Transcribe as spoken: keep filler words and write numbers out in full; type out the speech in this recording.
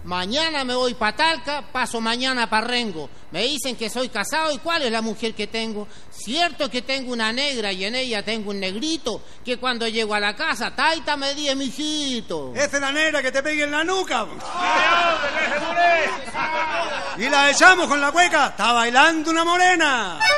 Mañana me voy para Talca, paso mañana para Rengo. Me dicen que soy casado y ¿cuál es la mujer que tengo? Cierto que tengo una negra y en ella tengo un negrito que cuando llego a la casa, taita me di, mijito. Esa es la negra que te pegue en la nuca. Y la echamos con la cueca. Está bailando una morena.